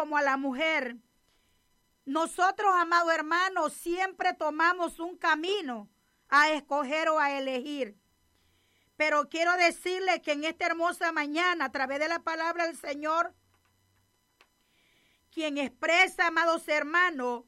como a la mujer. Nosotros, amado hermano, siempre tomamos un camino a escoger o a elegir. Pero quiero decirle que en esta hermosa mañana, a través de la palabra del Señor, quien expresa, amados hermanos,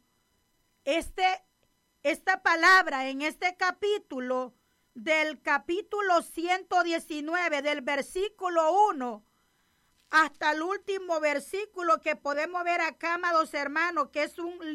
esta palabra en este capítulo, del capítulo 119, del versículo 1 hasta el último versículo que podemos ver acá, amados hermanos, que es un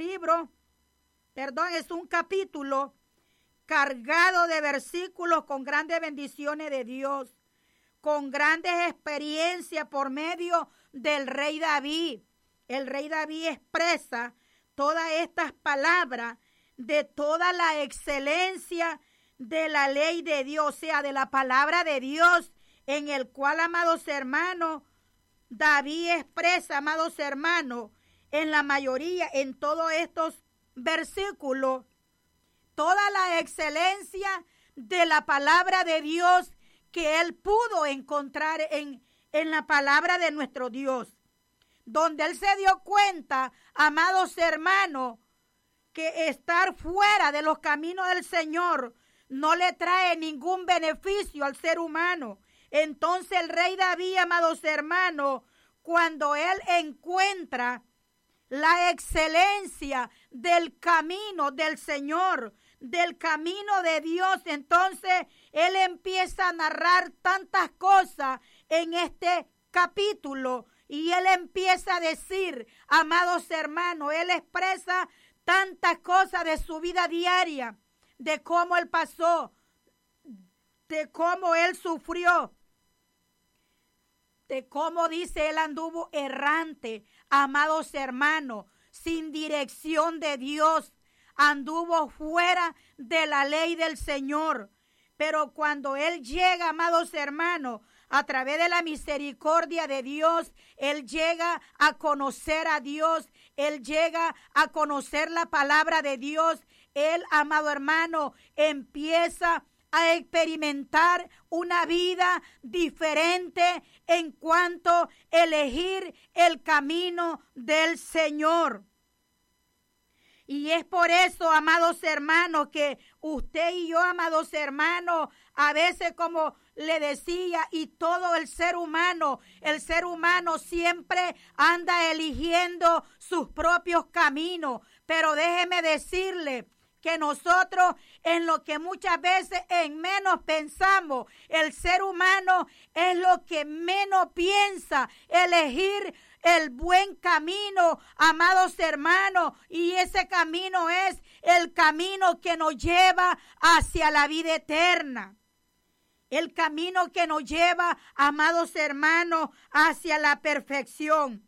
capítulo cargado de versículos con grandes bendiciones de Dios, con grandes experiencias por medio del rey David. El rey David expresa todas estas palabras de toda la excelencia de la ley de Dios, o sea, de la palabra de Dios, en el cual, amados hermanos, David expresa, amados hermanos, en la mayoría, en todos estos versículos, toda la excelencia de la palabra de Dios que él pudo encontrar en la palabra de nuestro Dios, donde él se dio cuenta, amados hermanos, que estar fuera de los caminos del Señor no le trae ningún beneficio al ser humano. Entonces el rey David, amados hermanos, cuando él encuentra la excelencia del camino del Señor, del camino de Dios, entonces él empieza a narrar tantas cosas en este capítulo y él empieza a decir, amados hermanos, él expresa tantas cosas de su vida diaria, de cómo él pasó, de cómo él sufrió, de cómo dice él anduvo errante, amados hermanos, sin dirección de Dios, anduvo fuera de la ley del Señor. Pero cuando él llega, amados hermanos, a través de la misericordia de Dios, él llega a conocer a Dios, él llega a conocer la palabra de Dios. Él, amado hermano, empieza a experimentar una vida diferente en cuanto a elegir el camino del Señor. Y es por eso, amados hermanos, que usted y yo, amados hermanos, a veces, como le decía, y todo el ser humano siempre anda eligiendo sus propios caminos. Pero déjeme decirle que nosotros, en lo que muchas veces en menos pensamos, el ser humano es lo que menos piensa, elegir el buen camino, amados hermanos, y ese camino es el camino que nos lleva hacia la vida eterna. El camino que nos lleva, amados hermanos, hacia la perfección.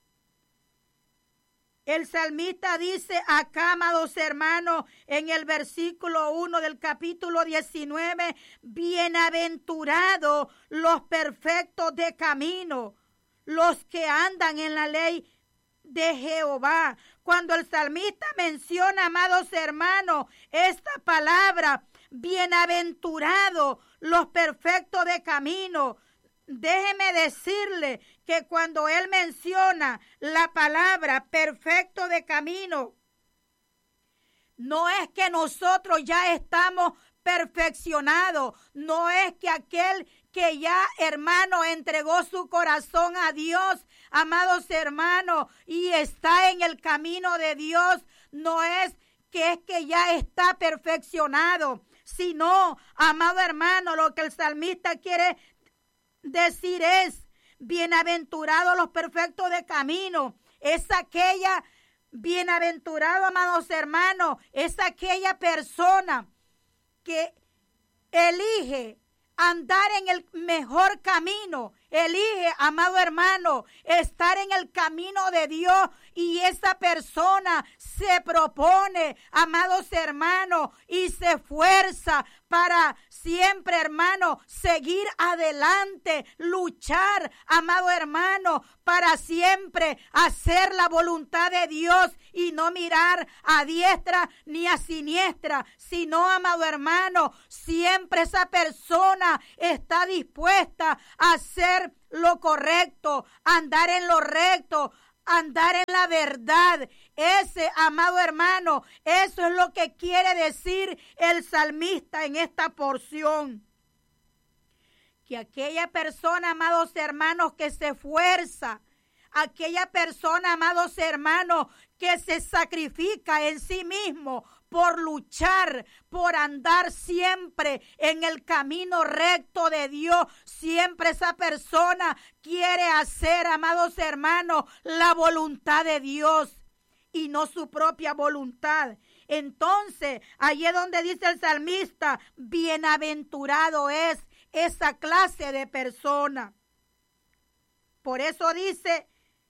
El salmista dice acá, amados hermanos, en el versículo 1 del capítulo 19, bienaventurados los perfectos de camino, los que andan en la ley de Jehová. Cuando el salmista menciona, amados hermanos, esta palabra, bienaventurados los perfectos de camino, déjeme decirle que cuando él menciona la palabra perfecto de camino, no es que nosotros ya estamos perfeccionados, no es que aquel que ya, hermano, entregó su corazón a Dios, amados hermanos, y está en el camino de Dios, no es que ya está perfeccionado, sino, amado hermano, lo que el salmista quiere decir es, bienaventurados los perfectos de camino, es aquella, bienaventurado, amados hermanos, es aquella persona que elige andar en el mejor camino, elige, amado hermano, estar en el camino de Dios, y esa persona se propone, amados hermanos, y se esfuerza para siempre, hermano, seguir adelante, luchar, amado hermano, para siempre hacer la voluntad de Dios y no mirar a diestra ni a siniestra, sino, amado hermano, siempre esa persona está dispuesta a hacer lo correcto, andar en lo recto, andar en la verdad. Ese, amado hermano, eso es lo que quiere decir el salmista en esta porción. Que aquella persona, amados hermanos, que se esfuerza, aquella persona, amados hermanos, que se sacrifica en sí mismo por luchar, por andar siempre en el camino recto de Dios. Siempre esa persona quiere hacer, amados hermanos, la voluntad de Dios y no su propia voluntad. Entonces, ahí es donde dice el salmista, bienaventurado es esa clase de persona. Por eso dice,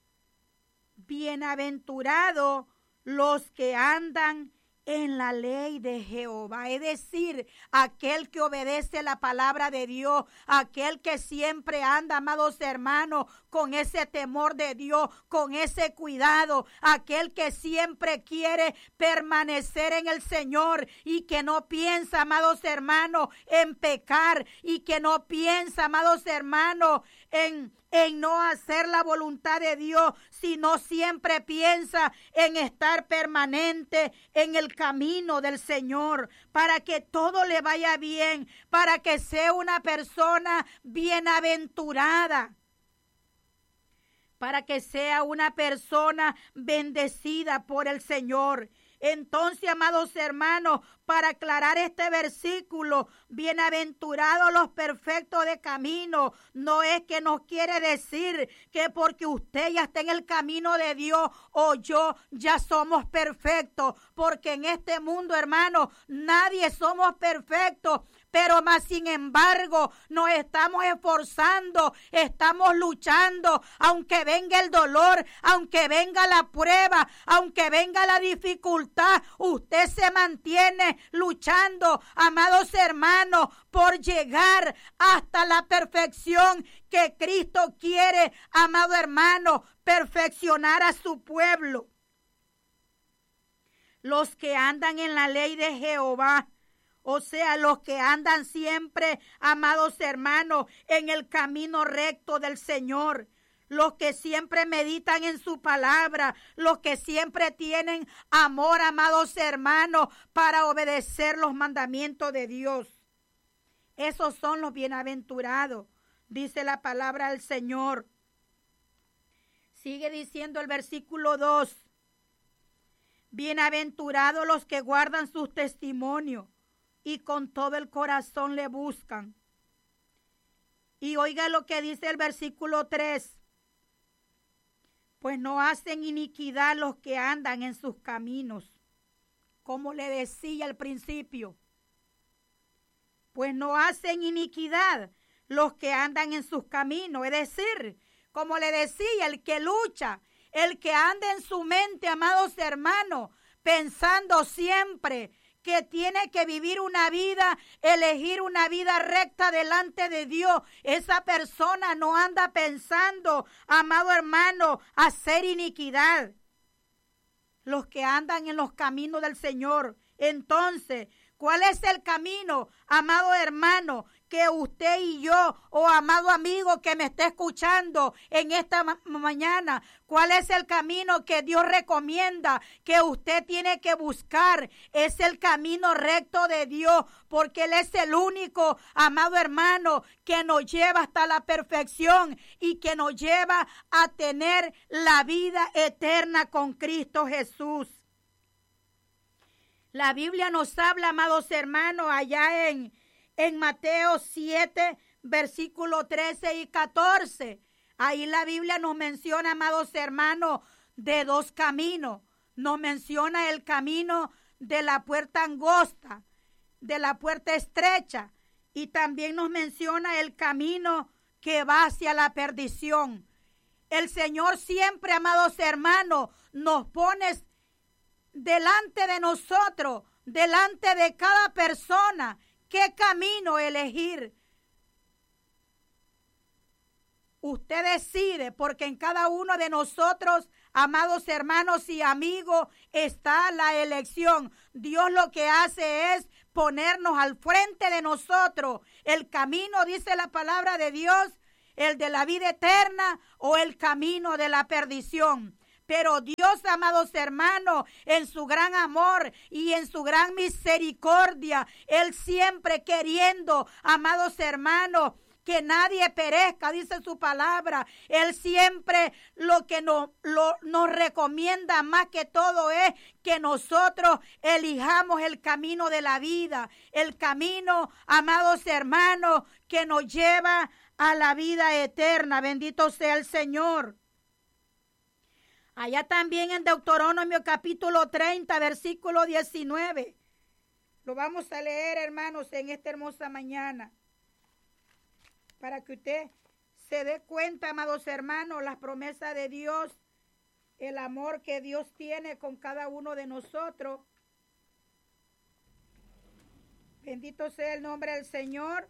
bienaventurados los que andan en la ley de Jehová, es decir, aquel que obedece la palabra de Dios, aquel que siempre anda, amados hermanos, con ese temor de Dios, con ese cuidado, aquel que siempre quiere permanecer en el Señor y que no piensa, amados hermanos, en pecar y que no piensa, amados hermanos, en no hacer la voluntad de Dios, sino siempre piensa en estar permanente en el camino del Señor, para que todo le vaya bien, para que sea una persona bienaventurada, para que sea una persona bendecida por el Señor. Entonces, amados hermanos, para aclarar este versículo, bienaventurados los perfectos de camino, no es que nos quiere decir que porque usted ya está en el camino de Dios o yo ya somos perfectos, porque en este mundo, hermanos, nadie somos perfectos. Pero más sin embargo, nos estamos esforzando, estamos luchando, aunque venga el dolor, aunque venga la prueba, aunque venga la dificultad, usted se mantiene luchando, amados hermanos, por llegar hasta la perfección que Cristo quiere, amado hermano, perfeccionar a su pueblo. Los que andan en la ley de Jehová, o sea, los que andan siempre, amados hermanos, en el camino recto del Señor. Los que siempre meditan en su palabra. Los que siempre tienen amor, amados hermanos, para obedecer los mandamientos de Dios. Esos son los bienaventurados, dice la palabra del Señor. Sigue diciendo el versículo 2. Bienaventurados los que guardan sus testimonios y con todo el corazón le buscan. Y oiga lo que dice el versículo 3. Pues no hacen iniquidad los que andan en sus caminos. Como le decía al principio. Pues no hacen iniquidad los que andan en sus caminos. Es decir, como le decía, el que lucha, el que anda en su mente, amados hermanos, pensando siempre que tiene que vivir una vida, elegir una vida recta delante de Dios. Esa persona no anda pensando, amado hermano, hacer iniquidad. Los que andan en los caminos del Señor. Entonces, ¿cuál es el camino, amado hermano, que usted y yo, o amado amigo que me esté escuchando en esta mañana? ¿Cuál es el camino que Dios recomienda que usted tiene que buscar? Es el camino recto de Dios, porque Él es el único, amado hermano, que nos lleva hasta la perfección y que nos lleva a tener la vida eterna con Cristo Jesús. La Biblia nos habla, amados hermanos, allá en Mateo 7, versículos 13 y 14. Ahí la Biblia nos menciona, amados hermanos, de dos caminos. Nos menciona el camino de la puerta angosta, de la puerta estrecha. Y también nos menciona el camino que va hacia la perdición. El Señor siempre, amados hermanos, nos pone delante de nosotros, delante de cada persona, qué camino elegir. Usted decide, porque en cada uno de nosotros, amados hermanos y amigos, está la elección. Dios lo que hace es ponernos al frente de nosotros el camino, dice la palabra de Dios, el de la vida eterna o el camino de la perdición. Pero Dios, amados hermanos, en su gran amor y en su gran misericordia, Él siempre queriendo, amados hermanos, que nadie perezca, dice su palabra. Él siempre lo que nos recomienda más que todo es que nosotros elijamos el camino de la vida, el camino, amados hermanos, que nos lleva a la vida eterna. Bendito sea el Señor. Allá también en Deuteronomio capítulo 30, versículo 19. Lo vamos a leer, hermanos, en esta hermosa mañana, para que usted se dé cuenta, amados hermanos, las promesas de Dios, el amor que Dios tiene con cada uno de nosotros. Bendito sea el nombre del Señor.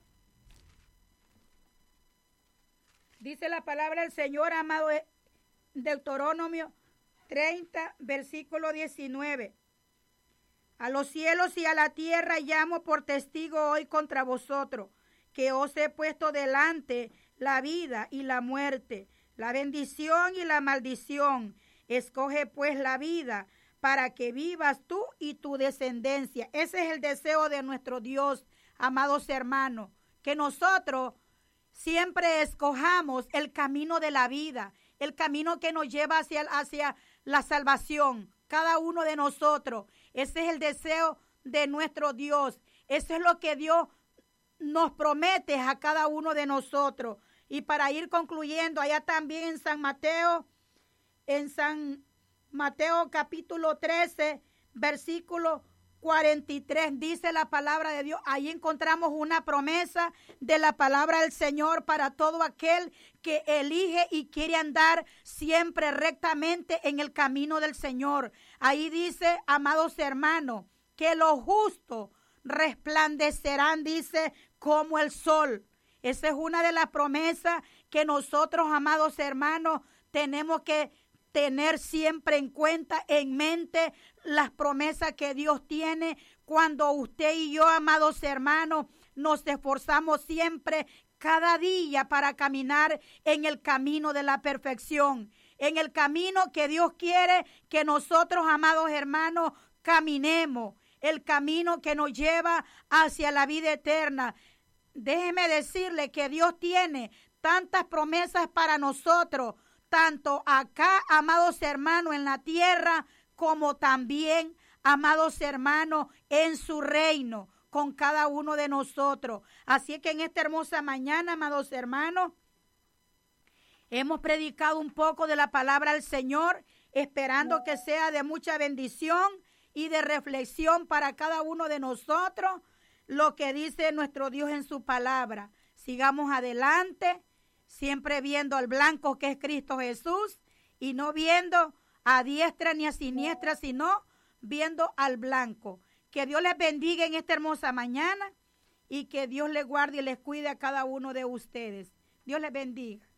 Dice la palabra del Señor, amado, Deuteronomio 30, versículo 19. A los cielos y a la tierra llamo por testigo hoy contra vosotros, que os he puesto delante la vida y la muerte, la bendición y la maldición. Escoge pues la vida para que vivas tú y tu descendencia. Ese es el deseo de nuestro Dios, amados hermanos, que nosotros siempre escojamos el camino de la vida, el camino que nos lleva hacia la salvación, cada uno de nosotros. Ese es el deseo de nuestro Dios. Eso es lo que Dios nos promete a cada uno de nosotros. Y para ir concluyendo, allá también en San Mateo capítulo 13, versículo 43, dice la palabra de Dios. Ahí encontramos una promesa de la palabra del Señor para todo aquel que elige y quiere andar siempre rectamente en el camino del Señor. Ahí dice, amados hermanos, que los justos resplandecerán, dice, como el sol. Esa es una de las promesas que nosotros, amados hermanos, tenemos que tener siempre en cuenta, en mente, las promesas que Dios tiene cuando usted y yo, amados hermanos, nos esforzamos siempre cada día para caminar en el camino de la perfección, en el camino que Dios quiere que nosotros, amados hermanos, caminemos, el camino que nos lleva hacia la vida eterna. Déjeme decirle que Dios tiene tantas promesas para nosotros, tanto acá, amados hermanos, en la tierra, como también, amados hermanos, en su reino, con cada uno de nosotros. Así que en esta hermosa mañana, amados hermanos, hemos predicado un poco de la palabra del Señor, esperando que sea de mucha bendición y de reflexión para cada uno de nosotros, lo que dice nuestro Dios en su palabra. Sigamos adelante, siempre viendo al blanco que es Cristo Jesús, y no viendo a diestra ni a siniestra, sino viendo al blanco. Que Dios les bendiga en esta hermosa mañana y que Dios les guarde y les cuide a cada uno de ustedes. Dios les bendiga.